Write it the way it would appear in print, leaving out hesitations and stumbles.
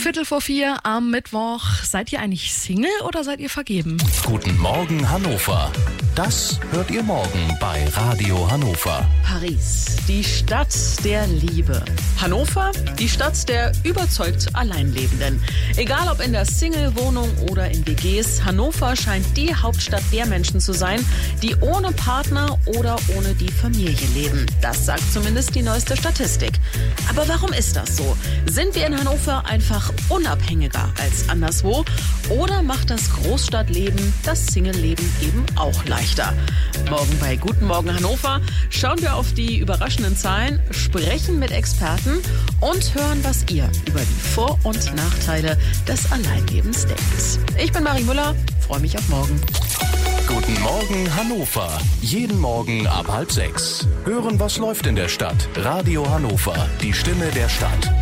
3:15 am Mittwoch. Seid ihr eigentlich Single oder seid ihr vergeben? Guten Morgen Hannover. Das hört ihr morgen bei Radio Hannover. Paris, die Stadt der Liebe. Hannover, die Stadt der überzeugt Alleinlebenden. Egal ob in der Single-Wohnung oder in WGs, Hannover scheint die Hauptstadt der Menschen zu sein, die ohne Partner oder ohne die Familie leben. Das sagt zumindest die neueste Statistik. Aber warum ist das so? Sind wir in Hannover einfach unabhängiger als anderswo? Oder macht das Großstadtleben das Single-Leben eben auch leichter? Morgen bei Guten Morgen Hannover schauen wir auf die überraschenden Zahlen, sprechen mit Experten und hören, was ihr über die Vor- und Nachteile des Alleinlebens denkt. Ich bin Marie Müller, freue mich auf morgen. Guten Morgen Hannover. Jeden Morgen ab 5:30. Hören, was läuft in der Stadt. Radio Hannover, die Stimme der Stadt.